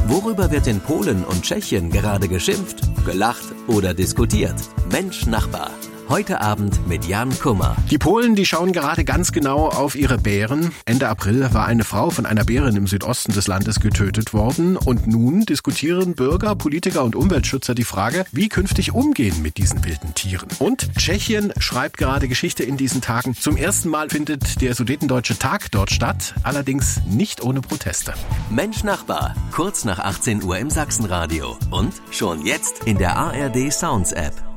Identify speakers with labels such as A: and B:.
A: Worüber wird in Polen und Tschechien gerade geschimpft, gelacht oder diskutiert? Mensch Nachbar. Heute Abend mit Jan Kummer.
B: Die Polen, die schauen gerade ganz genau auf ihre Bären. Ende April war eine Frau von einer Bärin im Südosten des Landes getötet worden. Und nun diskutieren Bürger, Politiker und Umweltschützer die Frage, wie künftig umgehen mit diesen wilden Tieren. Und Tschechien schreibt gerade Geschichte in diesen Tagen. Zum ersten Mal findet der Sudetendeutsche Tag dort statt, allerdings nicht ohne Proteste.
A: Mensch Nachbar, kurz nach 18 Uhr im Sachsenradio und schon jetzt in der ARD Sounds App.